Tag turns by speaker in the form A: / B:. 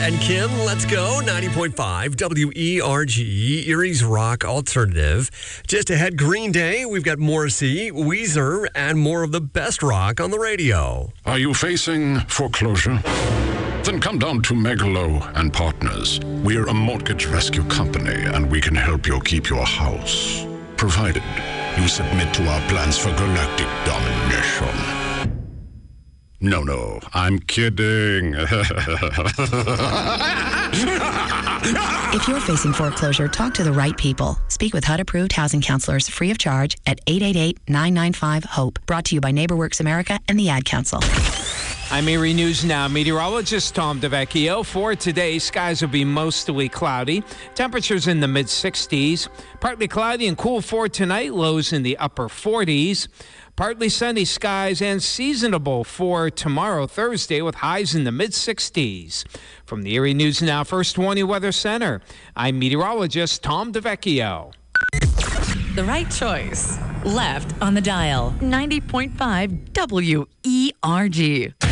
A: and Kim, let's go. 90.5 WERG, Erie's Rock Alternative. Just ahead, Green Day. We've got Morrissey, Weezer, and more of the best rock on the radio.
B: Are you facing foreclosure? Then come down to Megalo and Partners. We're a mortgage rescue company, and we can help you keep your house, provided you submit to our plans for galactic domination. No, I'm kidding.
C: If you're facing foreclosure, talk to the right people. Speak with HUD-approved housing counselors free of charge at 888-995-HOPE. Brought to you by NeighborWorks America and the Ad Council.
D: I'm Erie News Now meteorologist Tom DeVecchio. For today, skies will be mostly cloudy. Temperatures in the mid-60s. Partly cloudy and cool for tonight. Lows in the upper 40s. Partly sunny skies and seasonable for tomorrow, Thursday, with highs in the mid-60s. From the Erie News Now First Warning Weather Center, I'm meteorologist Tom DeVecchio.
E: The right choice. Left on the dial. 90.5 WERG.